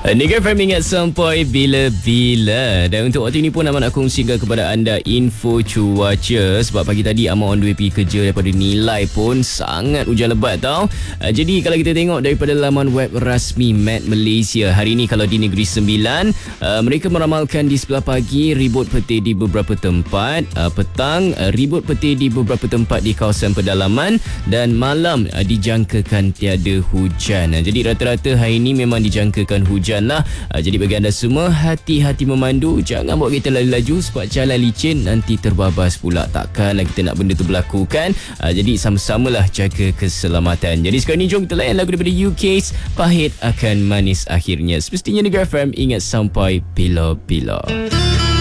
Negara FM ingat sampai bila-bila. Dan untuk waktu ini pun Ahmad nak kongsikan kepada anda info cuaca. Sebab pagi tadi Ahmad on the way pergi kerja, daripada nilai pun sangat hujan lebat tau. Jadi kalau kita tengok daripada laman web rasmi Met Malaysia, hari ini kalau di Negeri Sembilan, mereka meramalkan di sebelah pagi ribut petir di beberapa tempat, petang ribut petir di beberapa tempat di kawasan pedalaman, dan malam dijangkakan tiada hujan. Jadi rata-rata hari ini memang dijangkakan hujan lah. Jadi bagi anda semua, hati-hati memandu, jangan bawa kereta laju-laju sebab jalan licin, nanti terbabas pula. Takkanlah kita nak benda tu berlaku kan. Jadi sama-samalah jaga keselamatan. Jadi sekarang ni jom kita layan lagu daripada UK's Pahit Akan Manis Akhirnya. Semestinya Negara FM ingat sampai bila-bila.